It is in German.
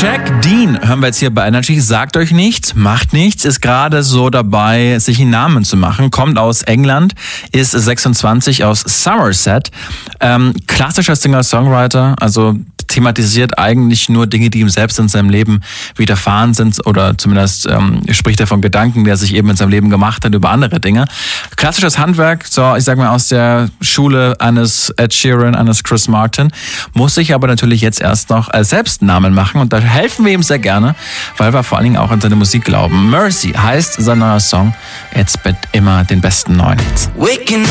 Jack Dean hören wir jetzt hier bei Energy. Sagt euch nichts, macht nichts, ist gerade so dabei, sich einen Namen zu machen. Kommt aus England, ist 26, aus Somerset. Klassischer Singer-Songwriter, also thematisiert eigentlich nur Dinge, die ihm selbst in seinem Leben widerfahren sind, oder zumindest spricht er von Gedanken, die er sich eben in seinem Leben gemacht hat über andere Dinge. Klassisches Handwerk, so ich sag mal aus der Schule eines Ed Sheeran, eines Chris Martin, muss sich aber natürlich jetzt erst noch als Selbstnamen machen, und da helfen wir ihm sehr gerne, weil wir vor allen Dingen auch an seine Musik glauben. Mercy heißt sein neuer Song, jetzt mit immer den besten neuen Hits. Waking